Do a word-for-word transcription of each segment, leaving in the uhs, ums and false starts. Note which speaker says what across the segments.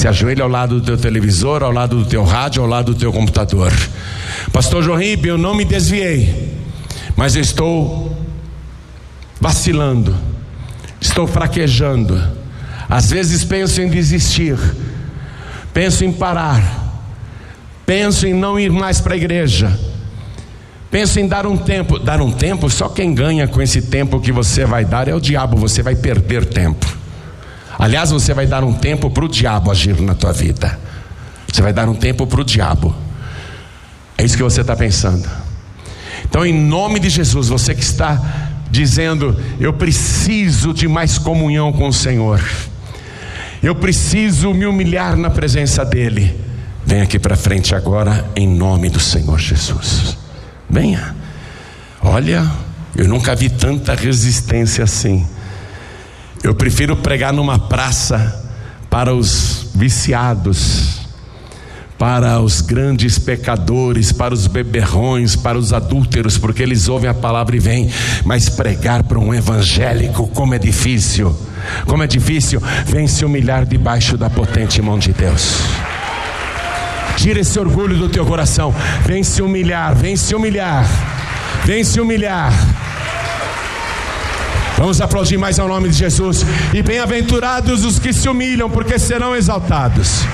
Speaker 1: Se ajoelha ao lado do teu televisor, ao lado do teu rádio, ao lado do teu computador. Pastor João Ribe, eu não me desviei, mas eu estou vacilando, estou fraquejando. Às vezes penso em desistir, penso em parar, penso em não ir mais para a igreja, penso em dar um tempo. Dar um tempo, só quem ganha com esse tempo que você vai dar é o diabo. Você vai perder tempo. Aliás, você vai dar um tempo para o diabo agir na tua vida. Você vai dar um tempo para o diabo. É isso que você está pensando. Então, em nome de Jesus, você que está dizendo: eu preciso de mais comunhão com o Senhor, eu preciso me humilhar na presença dEle, vem aqui para frente agora, em nome do Senhor Jesus. Venha. Olha, eu nunca vi tanta resistência assim. Eu prefiro pregar numa praça para os viciados, para os grandes pecadores, para os beberrões, para os adúlteros, porque eles ouvem a palavra e vêm. Mas pregar para um evangélico, como é difícil, como é difícil. Vem se humilhar debaixo da potente mão de Deus. Tira esse orgulho do teu coração. Vem se humilhar, vem se humilhar, vem se humilhar. Vamos aplaudir mais ao nome de Jesus. E bem-aventurados os que se humilham, porque serão exaltados.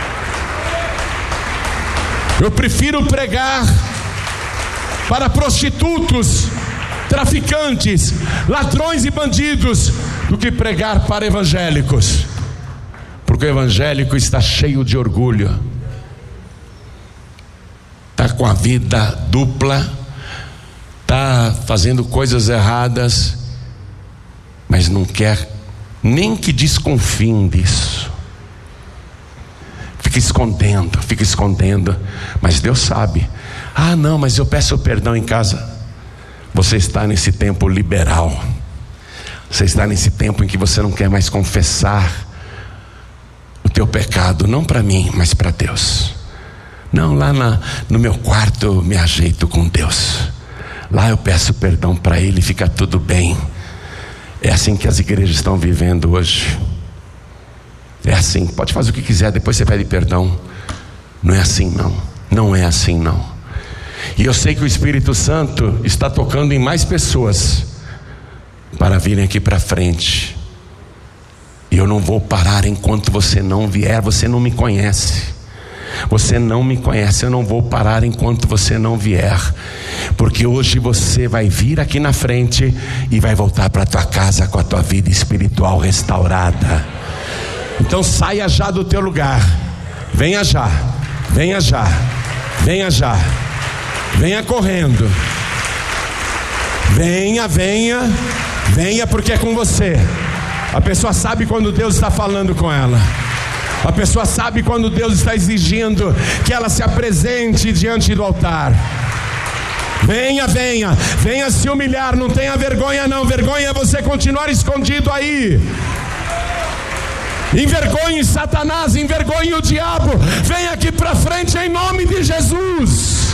Speaker 1: Eu prefiro pregar para prostitutos, traficantes, ladrões e bandidos, do que pregar para evangélicos, porque o evangélico está cheio de orgulho, está com a vida dupla, está fazendo coisas erradas, mas não quer nem que desconfiem disso. Fica escondendo, fica escondendo. Mas Deus sabe. Ah, não, mas eu peço perdão em casa. Você está nesse tempo liberal. Você está nesse tempo em que você não quer mais confessar o teu pecado, não para mim, mas para Deus. Não, lá na, no meu quarto eu me ajeito com Deus. Lá eu peço perdão para Ele e fica tudo bem. É assim que as igrejas estão vivendo hoje. É assim, pode fazer o que quiser, depois você pede perdão. Não é assim não, não é assim não. E eu sei que o Espírito Santo está tocando em mais pessoas para virem aqui para frente. E eu não vou parar enquanto você não vier. Você não me conhece, você não me conhece. Eu não vou parar enquanto você não vier, porque hoje você vai vir aqui na frente e vai voltar para tua casa com a tua vida espiritual restaurada. Então saia já do teu lugar. Venha já, venha já, venha já, venha correndo. Venha, venha, venha, porque é com você. A pessoa sabe quando Deus está falando com ela. A pessoa sabe quando Deus está exigindo que ela se apresente diante do altar. Venha, venha, venha se humilhar. Não tenha vergonha não. Vergonha é você continuar escondido aí. Envergonhe Satanás, envergonhe o diabo. Vem aqui para frente em nome de Jesus.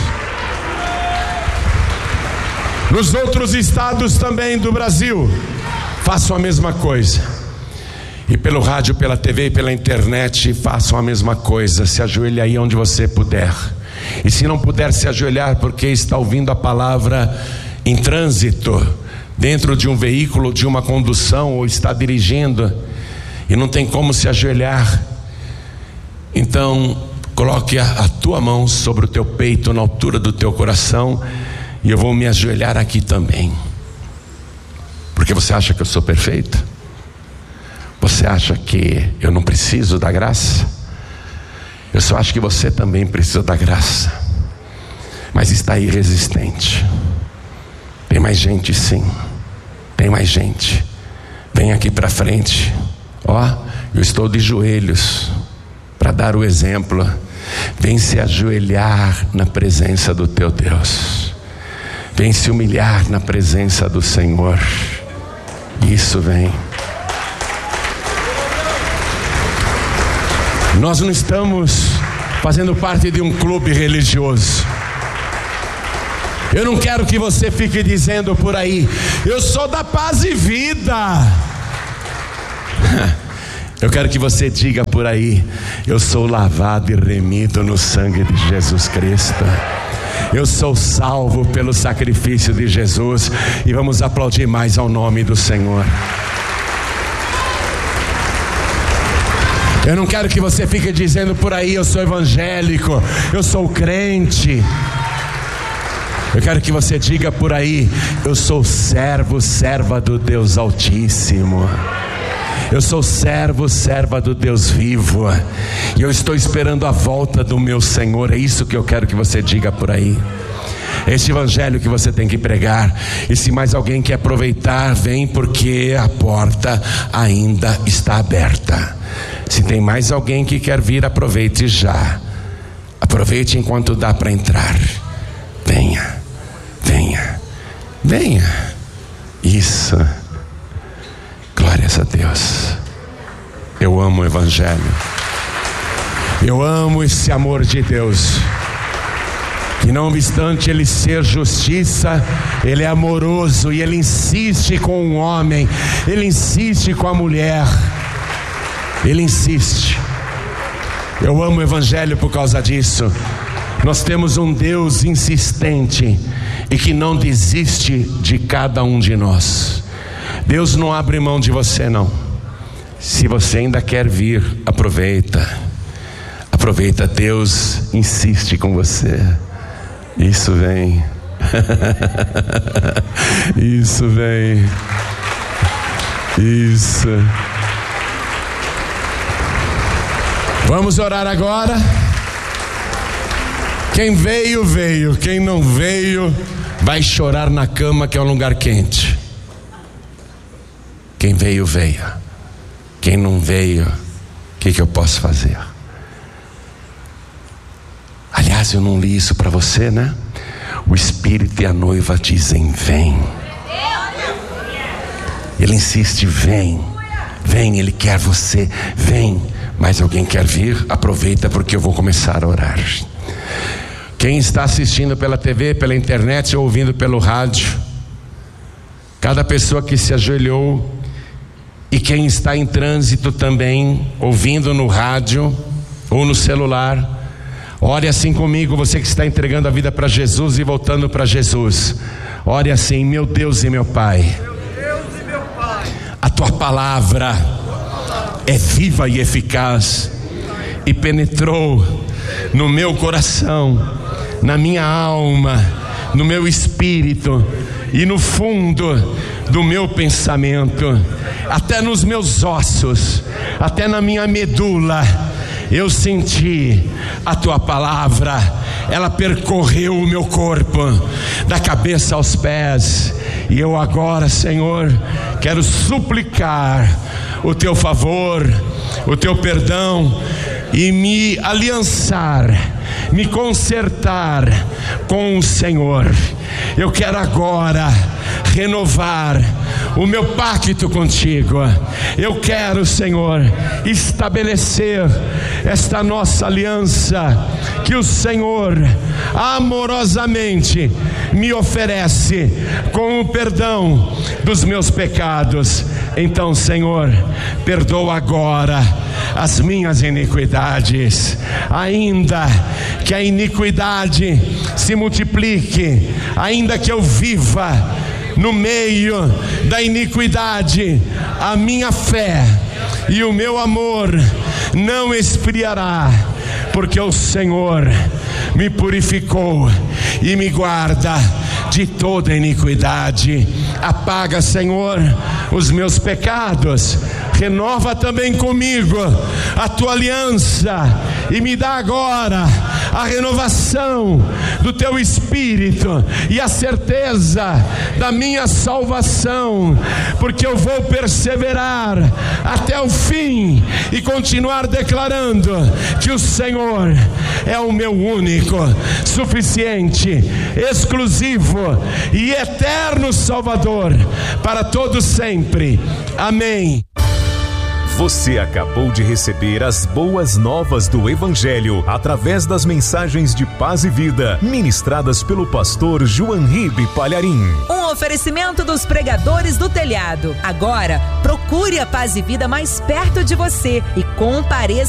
Speaker 1: Nos outros estados também do Brasil, façam a mesma coisa. E pelo rádio, pela T V e pela internet, façam a mesma coisa. Se ajoelhe aí onde você puder. E se não puder se ajoelhar porque está ouvindo a palavra em trânsito, dentro de um veículo, de uma condução, ou está dirigindo e não tem como se ajoelhar, então coloque a, a tua mão sobre o teu peito, na altura do teu coração, e eu vou me ajoelhar aqui também. Porque você acha que eu sou perfeito? Você acha que eu não preciso da graça? Eu só acho que você também precisa da graça, mas está aí resistente. Tem mais gente, sim, tem mais gente. Vem aqui para frente. Ó, eu estou de joelhos para dar o exemplo. Vem se ajoelhar na presença do teu Deus. Vem se humilhar na presença do Senhor. Isso, vem. Nós não estamos fazendo parte de um clube religioso. Eu não quero que você fique dizendo por aí: eu sou da Paz e Vida. Eu quero que você diga por aí: eu sou lavado e remido no sangue de Jesus Cristo. Eu sou salvo pelo sacrifício de Jesus. E vamos aplaudir mais ao nome do Senhor. Eu não quero que você fique dizendo por aí: eu sou evangélico, eu sou crente. Eu quero que você diga por aí: eu sou servo, serva do Deus Altíssimo. Eu sou servo, serva do Deus vivo. E eu estou esperando a volta do meu Senhor. É isso que eu quero que você diga por aí. É esse evangelho que você tem que pregar. E se mais alguém quer aproveitar, vem, porque a porta ainda está aberta. Se tem mais alguém que quer vir, aproveite já. Aproveite enquanto dá para entrar. Venha, venha, venha. Isso. Glórias a Deus. Eu amo o evangelho. Eu amo esse amor de Deus, que não obstante ele ser justiça, ele é amoroso e ele insiste com o homem, ele insiste com a mulher, ele insiste. Eu amo o evangelho por causa disso. Nós temos um Deus insistente e que não desiste de cada um de nós. Deus não abre mão de você, não. Se você ainda quer vir, aproveita. Aproveita, Deus insiste com você. Isso vem. Isso vem. Isso. Vamos orar agora. Quem veio, veio. Quem não veio, vai chorar na cama, que é um lugar quente. Quem veio, veio. Quem não veio, o que, que eu posso fazer? Aliás, eu não li isso para você, né? O Espírito e a noiva dizem: vem. Ele insiste: vem, vem. Ele quer você, vem. Mas alguém quer vir? Aproveita, porque eu vou começar a orar. Quem está assistindo pela T V, pela internet ou ouvindo pelo rádio, cada pessoa que se ajoelhou, e quem está em trânsito também, ouvindo no rádio ou no celular, ore assim comigo. Você que está entregando a vida para Jesus e voltando para Jesus, ore assim: meu Deus e meu Pai, a tua palavra é viva e eficaz, e penetrou no meu coração, na minha alma, no meu espírito e no fundo do meu pensamento, até nos meus ossos, até na minha medula. Eu senti a tua palavra, ela percorreu o meu corpo, da cabeça aos pés. E eu agora, Senhor, quero suplicar o teu favor, o teu perdão, e me aliançar, me consertar com o Senhor. Eu quero agora renovar o meu pacto contigo. Eu quero, Senhor, estabelecer esta nossa aliança que o Senhor amorosamente me oferece, com o perdão dos meus pecados. Então, Senhor, perdoa agora as minhas iniquidades, ainda que a iniquidade se multiplique, ainda que eu viva no meio da iniquidade, a minha fé e o meu amor não esfriará, porque o Senhor me purificou e me guarda de toda iniquidade. Apaga, Senhor, os meus pecados, renova também comigo a tua aliança, e me dá agora a renovação do teu Espírito e a certeza da minha salvação, porque eu vou perseverar até o fim e continuar declarando que o Senhor é o meu único, suficiente, exclusivo e eterno Salvador para todos sempre. Amém.
Speaker 2: Você acabou de receber as boas novas do Evangelho através das mensagens de paz e vida ministradas pelo pastor João Ribe Palharim.
Speaker 3: Um oferecimento dos pregadores do telhado. Agora, procure a Paz e Vida mais perto de você e compareça